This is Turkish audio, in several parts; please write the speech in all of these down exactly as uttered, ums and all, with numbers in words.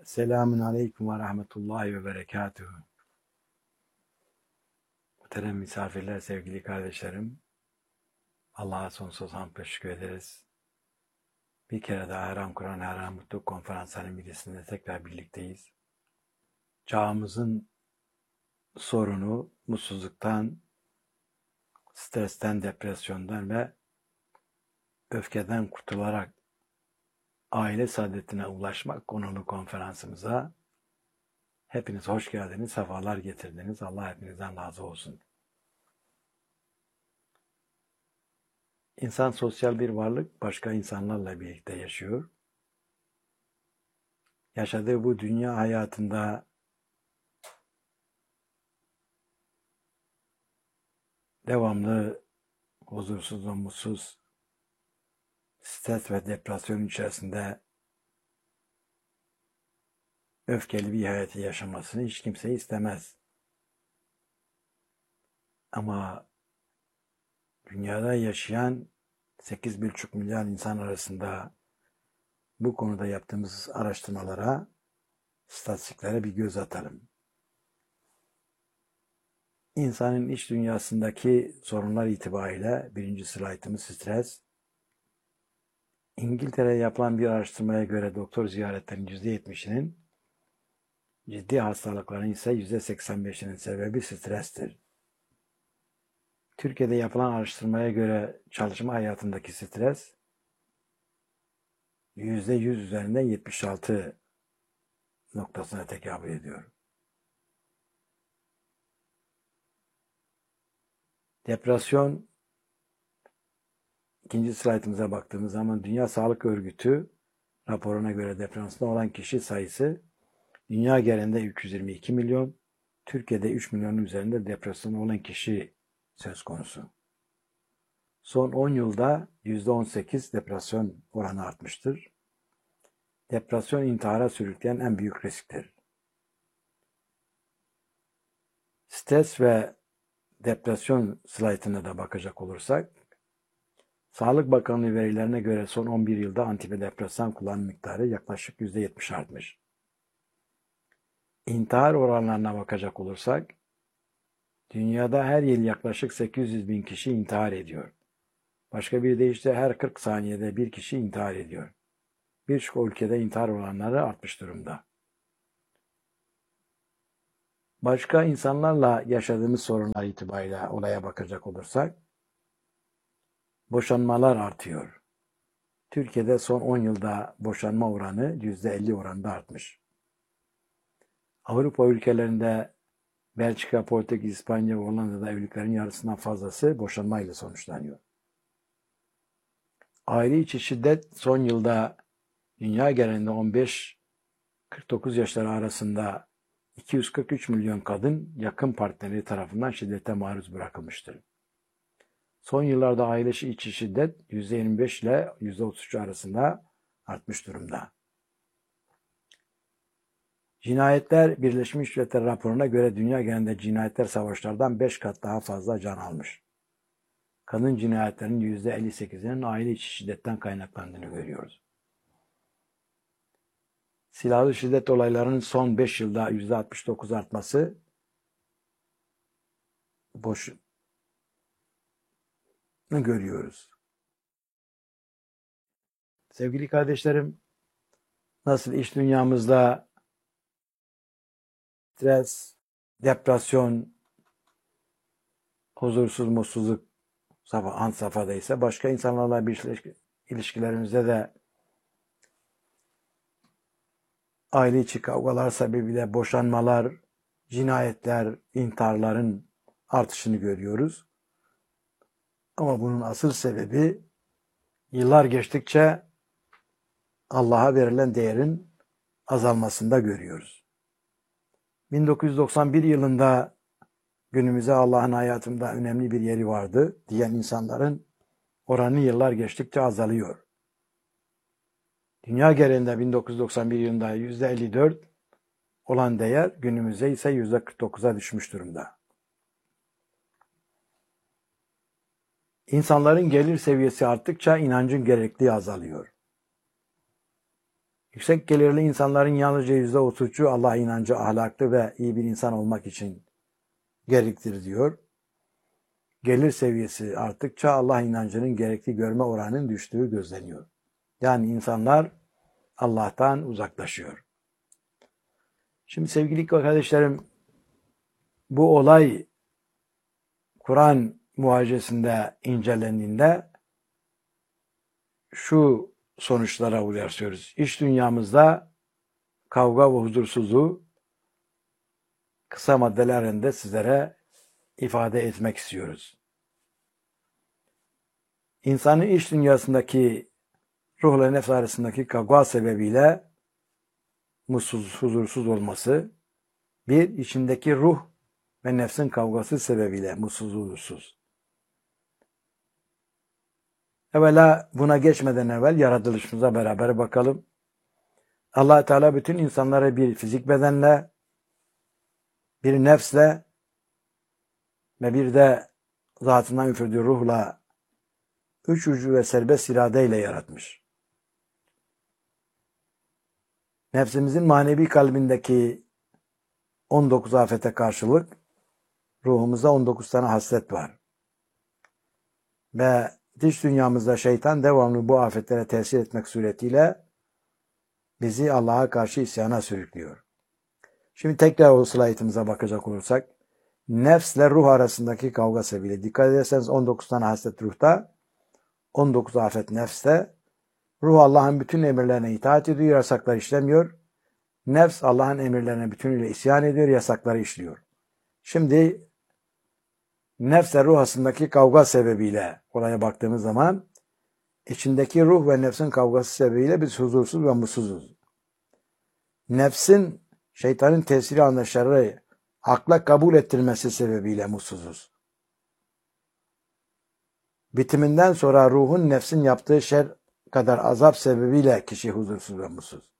Selamun aleyküm ve rahmetullahi ve berekatuhu. Muhterem misafirler, sevgili kardeşlerim, Allah'a sonsuz hamd ve şükür ederiz. Bir kere daha Haram Kur'an Haram Mutluluk Konferansı'nın birisinde tekrar birlikteyiz. Çağımızın sorunu mutsuzluktan, stresten, depresyondan ve öfkeden kurtularak aile saadetine ulaşmak konulu konferansımıza hepiniz hoş geldiniz, sefalar getirdiniz. Allah hepinizden razı olsun. İnsan sosyal bir varlık, başka insanlarla birlikte yaşıyor. Yaşadığı bu dünya hayatında devamlı huzursuz, umutsuz, stres ve depresyon içerisinde öfkeli bir hayatı yaşamasını hiç kimse istemez. Ama dünyada yaşayan sekiz buçuk milyar insan arasında bu konuda yaptığımız araştırmalara, istatistiklere bir göz atalım. İnsanın iç dünyasındaki sorunlar itibariyle birinci slaytımız stres. İngiltere'de yapılan bir araştırmaya göre doktor ziyaretlerinin yüzde yetmişinin, ciddi hastalıkların ise yüzde seksen beşinin sebebi strestir. Türkiye'de yapılan araştırmaya göre çalışma hayatındaki stres yüzde yüz üzerinden yetmiş altı noktasına tekabül ediyor. Depresyon, ikinci slaytımıza baktığımız zaman Dünya Sağlık Örgütü raporuna göre depresyonda olan kişi sayısı dünya genelinde üç yüz yirmi iki milyon, Türkiye'de üç milyonun üzerinde depresyon olan kişi söz konusu. Son on yılda yüzde on sekiz depresyon oranı artmıştır. Depresyon intihara sürükleyen en büyük risktir. Stres ve depresyon slaytına da bakacak olursak, Sağlık Bakanlığı verilerine göre son on bir yılda antidepresan kullanım miktarı yaklaşık yüzde yetmiş artmış. İntihar oranlarına bakacak olursak, dünyada her yıl yaklaşık sekiz yüz bin kişi intihar ediyor. Başka bir deyişle her kırk saniyede bir kişi intihar ediyor. Birçok ülkede intihar oranları artmış durumda. Başka insanlarla yaşadığımız sorunlar itibariyle olaya bakacak olursak, boşanmalar artıyor. Türkiye'de son on yılda boşanma oranı yüzde elli oranında artmış. Avrupa ülkelerinde Belçika, Portekiz, İspanya ve Hollanda'da evliliklerin yarısından fazlası boşanma ile sonuçlanıyor. Aile içi şiddet son yılda dünya genelinde on beş kırk dokuz yaşları arasında iki yüz kırk üç milyon kadın yakın partneri tarafından şiddete maruz bırakılmıştır. Son yıllarda aile içi şiddet yüzde yirmi beş ile yüzde otuz üç arasında artmış durumda. Cinayetler Birleşmiş Milletler raporuna göre dünya genelinde cinayetler savaşlardan beş kat daha fazla can almış. Kadın cinayetlerinin yüzde elli sekizinin aile içi şiddetten kaynaklandığını görüyoruz. Silahlı şiddet olaylarının son beş yılda yüzde altmış dokuz artması boş görüyoruz. Sevgili kardeşlerim, nasıl iş dünyamızda stres, depresyon, huzursuz, mutsuzluk ant safhadaysa başka insanlarla bir ilişkilerimizde de aile içi kavgalar sebebiyle boşanmalar, cinayetler, intiharların artışını görüyoruz. Ama bunun asıl sebebi yıllar geçtikçe Allah'a verilen değerin azalmasında görüyoruz. bin dokuz yüz doksan bir yılında günümüze Allah'ın hayatımda önemli bir yeri vardı diyen insanların oranı yıllar geçtikçe azalıyor. Dünya genelinde bin dokuz yüz doksan bir yılında yüzde elli dört olan değer günümüzde ise yüzde kırk dokuza düşmüş durumda. İnsanların gelir seviyesi arttıkça inancın gerekliliği azalıyor. Yüksek gelirli insanların yalnızca yüzde otuzcu Allah inancı, ahlaklı ve iyi bir insan olmak için gerektir diyor. Gelir seviyesi arttıkça Allah inancının gerekli görme oranının düştüğü gözleniyor. Yani insanlar Allah'tan uzaklaşıyor. Şimdi sevgili kardeşlerim, bu olay Kur'an muhacesinde incelendiğinde şu sonuçlara ulaşıyoruz. İş dünyamızda kavga ve huzursuzluğu kısa maddelerinde sizlere ifade etmek istiyoruz. İnsanın iş dünyasındaki ruhla nefs arasındaki kavga sebebiyle mutsuz, huzursuz olması, bir, içindeki ruh ve nefsin kavgası sebebiyle mutsuz, huzursuz. Evvela buna geçmeden evvel yaratılışımıza beraber bakalım. Allah Teala bütün insanları bir fizik bedenle, bir nefsle ve bir de zatından üfürdüğü ruhla, üç ucu ve serbest iradeyle yaratmış. Nefsimizin manevi kalbindeki on dokuz afete karşılık ruhumuzda on dokuz tane haslet var. Ve dış dünyamızda şeytan devamlı bu afetlere tesir etmek suretiyle bizi Allah'a karşı isyana sürüklüyor. Şimdi tekrar o slaytımıza bakacak olursak, nefsle ruh arasındaki kavga sebebiyle. Dikkat ederseniz on dokuz tane haslet ruhta, on dokuz afet nefste. Ruh Allah'ın bütün emirlerine itaat ediyor, yasakları işlemiyor. Nefs Allah'ın emirlerine bütünüyle isyan ediyor, yasakları işliyor. Şimdi nefsle ruh arasındaki kavga sebebiyle olaya baktığımız zaman içindeki ruh ve nefsin kavgası sebebiyle biz huzursuz ve mutsuzuz. Nefsin şeytanın tesiri anlayışları akla kabul ettirmesi sebebiyle mutsuzuz. Bitiminden sonra ruhun nefsin yaptığı şer kadar azap sebebiyle kişi huzursuz ve mutsuz.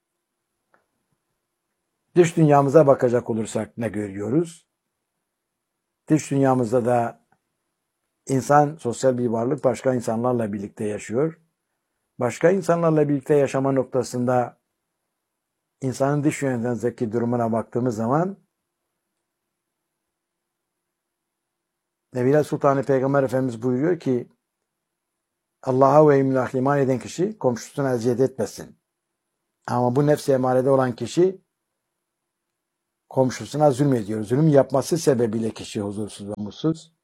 Dış dünyamıza bakacak olursak ne görüyoruz? Dış dünyamızda da insan sosyal bir varlık, başka insanlarla birlikte yaşıyor. Başka insanlarla birlikte yaşama noktasında insanın dış yönetimizdeki durumuna baktığımız zaman Nebiler Sultanı Peygamber Efendimiz buyuruyor ki Allah'a ve imlâh iman eden kişi komşusuna eziyet etmesin. Ama bu nefs-i emarede olan kişi komşusuna zulmediyor. Zulüm yapması sebebiyle kişi huzursuz ve mutsuz.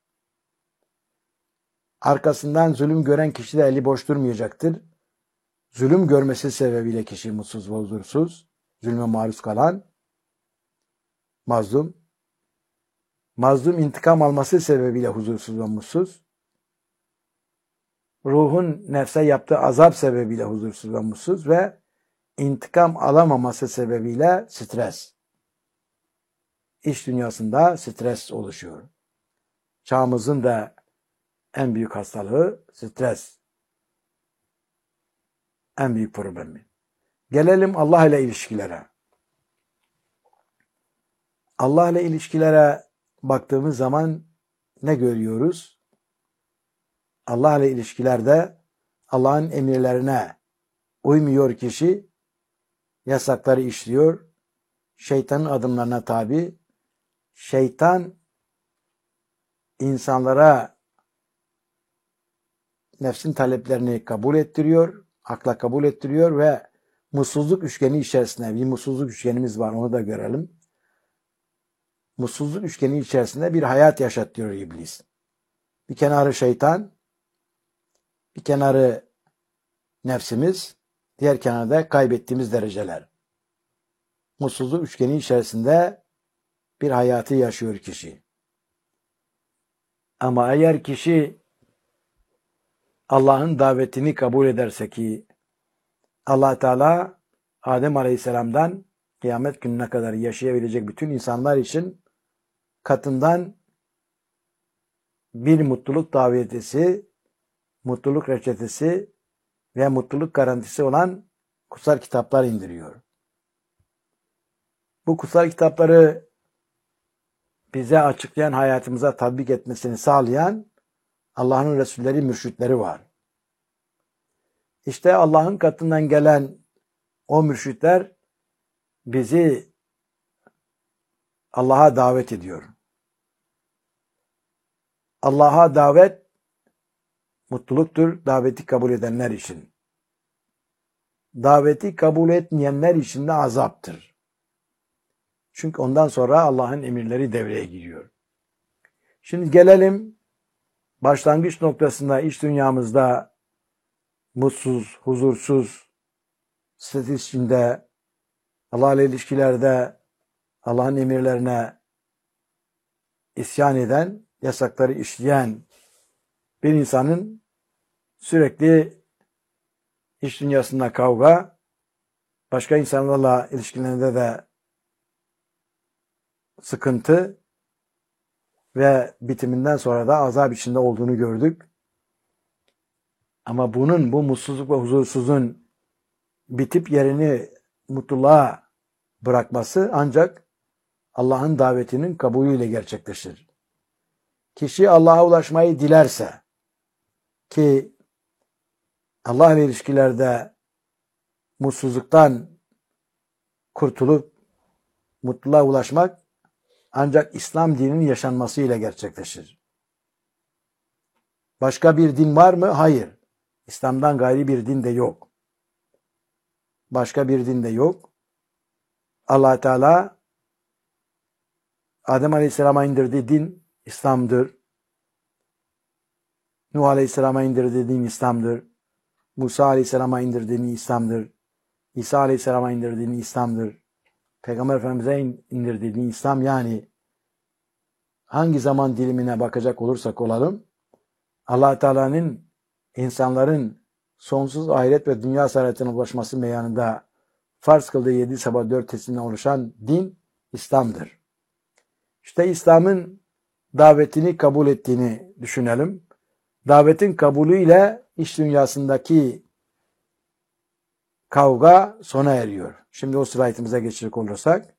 Arkasından zulüm gören kişi de eli boş durmayacaktır. Zulüm görmesi sebebiyle kişi mutsuz ve huzursuz. Zulme maruz kalan mazlum. Mazlum intikam alması sebebiyle huzursuz ve mutsuz. Ruhun nefse yaptığı azap sebebiyle huzursuz ve mutsuz ve intikam alamaması sebebiyle stres. İş dünyasında stres oluşuyor. Çağımızın da en büyük hastalığı stres. En büyük problemi. Gelelim Allah ile ilişkilere. Allah ile ilişkilere baktığımız zaman ne görüyoruz? Allah ile ilişkilerde Allah'ın emirlerine uymuyor kişi, yasakları işliyor, şeytanın adımlarına tabi, şeytan insanlara nefsin taleplerini kabul ettiriyor, akla kabul ettiriyor ve mutsuzluk üçgeni içerisinde, bir mutsuzluk üçgenimiz var, onu da görelim. Mutsuzluk üçgeni içerisinde bir hayat yaşatıyor iblis. Bir kenarı şeytan, bir kenarı nefsimiz, diğer kenarda kaybettiğimiz dereceler. Mutsuzluk üçgeni içerisinde bir hayatı yaşıyor kişi. Ama eğer kişi Allah'ın davetini kabul ederse ki Allah Teala Adem Aleyhisselam'dan kıyamet gününe kadar yaşayabilecek bütün insanlar için katından bir mutluluk davetisi, mutluluk reçetesi ve mutluluk garantisi olan kutsal kitaplar indiriyor. Bu kutsal kitapları bize açıklayan, hayatımıza tatbik etmesini sağlayan Allah'ın Resulleri, mürşitleri var. İşte Allah'ın katından gelen O mürşitler bizi Allah'a davet ediyor. Allah'a davet mutluluktur daveti kabul edenler için. Daveti kabul etmeyenler için de azaptır. Çünkü ondan sonra Allah'ın emirleri devreye giriyor. Şimdi gelelim başlangıç noktasında iç dünyamızda mutsuz, huzursuz, stres içinde, Allah'la ilişkilerde Allah'ın emirlerine isyan eden, yasakları işleyen bir insanın sürekli iç dünyasında kavga, başka insanlarla ilişkilerinde de sıkıntı ve bitiminden sonra da azap içinde olduğunu gördük. Ama bunun, bu mutsuzluk ve huzursuzun bitip yerini mutluluğa bırakması ancak Allah'ın davetinin kabulüyle gerçekleşir. Kişi Allah'a ulaşmayı dilerse, ki Allah ile ilişkilerde mutsuzluktan kurtulup mutluluğa ulaşmak ancak İslam dininin yaşanmasıyla gerçekleşir. Başka bir din var mı? Hayır. İslam'dan gayri bir din de yok. Başka bir din de yok. Allah Teala Adem Aleyhisselam'a indirdiği din İslam'dır. Nuh Aleyhisselam'a indirdiği din İslam'dır. Musa Aleyhisselam'a indirdiği din İslam'dır. İsa Aleyhisselam'a indirdiği din İslam'dır. Peygamber Efendimiz'e indirdiği din İslam. Yani hangi zaman dilimine bakacak olursak olalım, Allah Teala'nın insanların sonsuz ahiret ve dünya saadetine ulaşması meyanında farz kıldığı yedi sabah dört teslimden oluşan din İslam'dır. İşte İslam'ın davetini kabul ettiğini düşünelim. Davetin kabulüyle iç dünyasındaki kavga sona eriyor. Şimdi o slaytımıza geçecek olursak,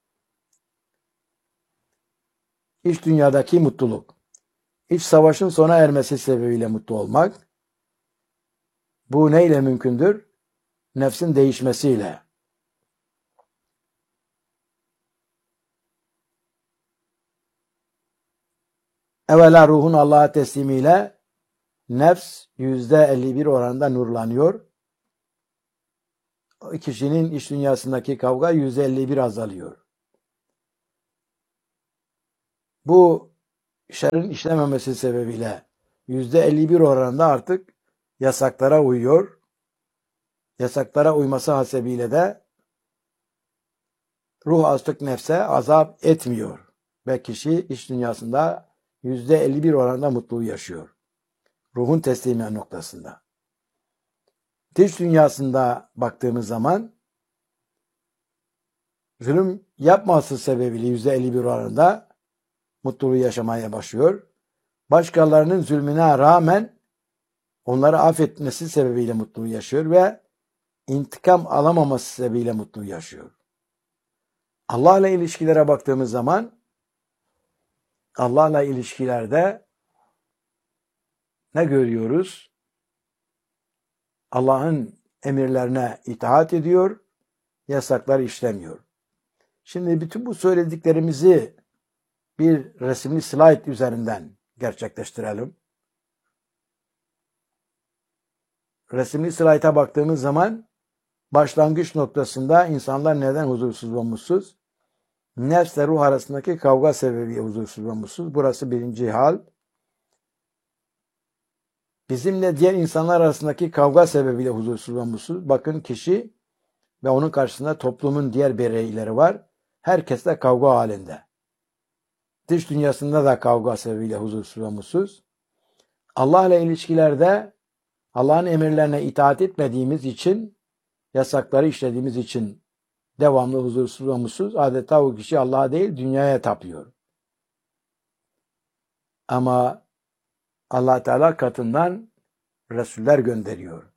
iç dünyadaki mutluluk. İç savaşın sona ermesi sebebiyle mutlu olmak. Bu neyle mümkündür? Nefsin değişmesiyle. Evvela ruhun Allah'a teslimiyle nefs yüzde elli bir oranında nurlanıyor. O kişinin iç dünyasındaki kavga yüzde elli bir azalıyor. Bu şerrin işlememesi sebebiyle yüzde elli bir oranında artık yasaklara uyuyor. Yasaklara uyması hasebiyle de ruh artık nefse azap etmiyor. Ve kişi iç dünyasında yüzde elli bir oranında mutluluğu yaşıyor. Ruhun teslimi noktasında. Dış dünyasında baktığımız zaman zulüm yapması sebebiyle yüzde elli bir oranında mutluluğu yaşamaya başlıyor. Başkalarının zulmüne rağmen onları affetmesi sebebiyle mutluluğu yaşıyor ve intikam alamaması sebebiyle mutluluğu yaşıyor. Allah'la ilişkilere baktığımız zaman Allah'la ilişkilerde ne görüyoruz? Allah'ın emirlerine itaat ediyor, yasaklar işlemiyor. Şimdi bütün bu söylediklerimizi bir resimli slide üzerinden gerçekleştirelim. Resimli slayta baktığımız zaman başlangıç noktasında insanlar neden huzursuz ve mutsuz? Nefsle ruh arasındaki kavga sebebiyle huzursuz ve mutsuz. Burası birinci hal. Bizimle diğer insanlar arasındaki kavga sebebiyle huzursuz ve mutsuz. Bakın kişi ve onun karşısında toplumun diğer bireyleri var. Herkesle kavga halinde. Dış dünyasında da kavga sebebiyle huzursuz ve mutsuz. Allah ile ilişkilerde Allah'ın emirlerine itaat etmediğimiz için, yasakları işlediğimiz için devamlı huzursuz ve mutsuz. Adeta o kişi Allah'a değil dünyaya tapıyor. Ama Allah Teala katından Resuller gönderiyor.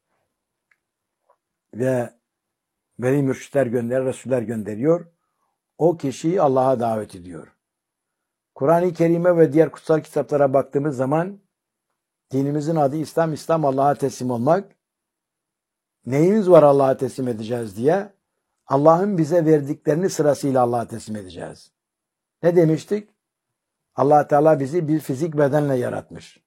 Ve veli mürşitler gönderiyor, Resuller gönderiyor. O kişiyi Allah'a davet ediyor. Kur'an-ı Kerim'e ve diğer kutsal kitaplara baktığımız zaman dinimizin adı İslam, İslam Allah'a teslim olmak. neyimiz var Allah'a teslim edeceğiz diye Allah'ın bize verdiklerini sırasıyla Allah'a teslim edeceğiz. Ne demiştik? Allah Teala bizi bir fizik bedenle yaratmış.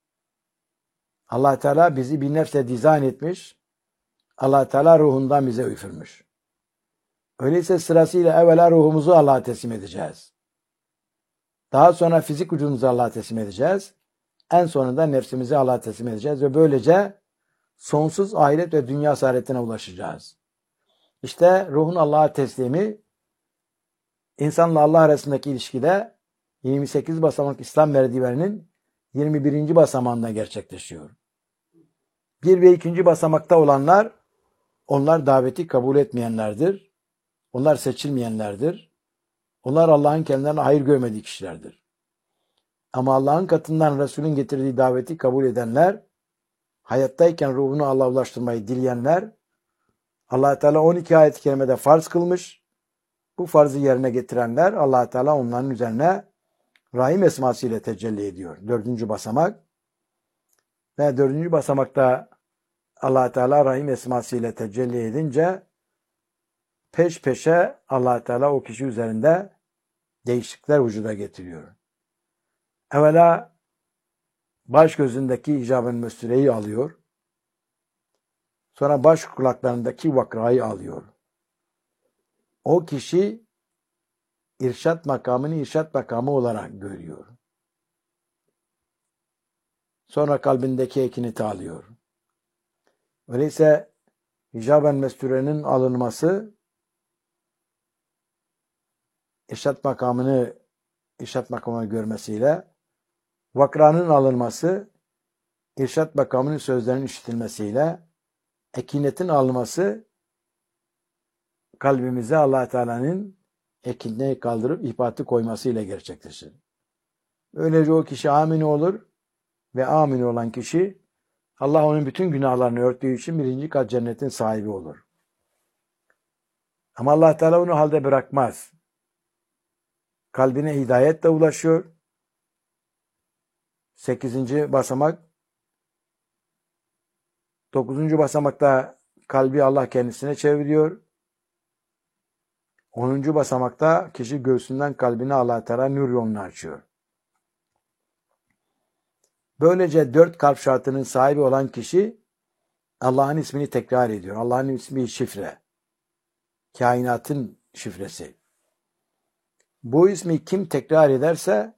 Allah Teala bizi bir nefse dizayn etmiş. Allah Teala ruhundan bize üfürmüş. Öyleyse sırasıyla evvela ruhumuzu Allah'a teslim edeceğiz. Daha sonra fizik vücudumuzu Allah'a teslim edeceğiz. En sonunda nefsimizi Allah'a teslim edeceğiz ve böylece sonsuz ahiret ve dünya saadetine ulaşacağız. İşte ruhun Allah'a teslimi insanla Allah arasındaki ilişkide yirmi sekiz basamak İslam merdiveninin yirmi birinci basamağında gerçekleşiyor. Bir ve ikinci basamakta olanlar, onlar daveti kabul etmeyenlerdir. Onlar seçilmeyenlerdir. Onlar Allah'ın kendilerine hayır görmediği kişilerdir. Ama Allah'ın katından Resul'ün getirdiği daveti kabul edenler, hayattayken ruhunu Allah'a ulaştırmayı dileyenler, Allah Teala on iki ayet-i kerimede farz kılmış. Bu farzı yerine getirenler, Allah Teala onların üzerine Rahim esmasıyla tecelli ediyor. Dördüncü basamak. Ve dördüncü basamakta Allah Teala Rahim esmasıyla tecelli edince peş peşe Allah Teala o kişi üzerinde değişiklikler vücuda getiriyor. Evvela baş gözündeki icab-ı müstüreyi alıyor. Sonra baş kulaklarındaki vakrayı alıyor. O kişi irşat makamını irşat makamı olarak görüyor. Sonra kalbindeki ekineti alıyor. Öyleyse icab-ı mestürenin alınması irşat makamını irşat makamını görmesiyle, vakranın alınması irşat makamının sözlerinin işitilmesiyle, ekinetin alınması kalbimize Allah Teala'nın ekinliği kaldırıp ihbatı koymasıyla gerçekleşir. Böylece o kişi amin olur ve amin olan kişi Allah onun bütün günahlarını örttüğü için birinci kat cennetin sahibi olur. Ama Allah Teala onu halde bırakmaz. Kalbine hidayet de ulaşıyor. Sekizinci basamak. Dokuzuncu basamakta kalbi Allah kendisine çeviriyor. Onuncu basamakta kişi göğsünden kalbine Allah Teala nur yolunu açıyor. Böylece dört kalp şartının sahibi olan kişi Allah'ın ismini tekrar ediyor. Allah'ın ismi şifre. Kainatın şifresi. Bu ismi kim tekrar ederse